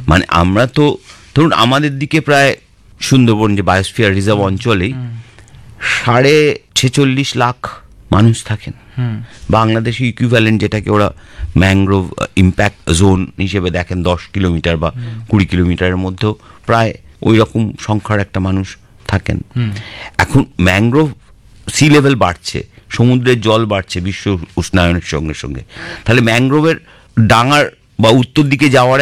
মানে আমরা তো ধরুন আমাদের দিকে প্রায় সুন্দরবন যে বায়োস্ফিয়ার রিজার্ভ অঞ্চলেই 46.5 লাখ মানুষ থাকেন। বাংলাদেশি ইকুইভ্যালেন্ট যেটাকে ওরা ম্যানগ্রোভ ইম্প্যাক্ট জোন হিসেবে দেখেন 10 কিলোমিটার বা 20 কিলোমিটারের মধ্যেও প্রায় ওই রকম সংখ্যার একটা মানুষ থাকেন। এখন ম্যানগ্রোভ সি লেভেল বাড়ছে, সমুদ্রের জল বাড়ছে বিশ্ব উষ্ণায়নের সঙ্গে সঙ্গে, তাহলে ম্যানগ্রোভের ডাঙার বা উত্তর দিকে যাওয়ার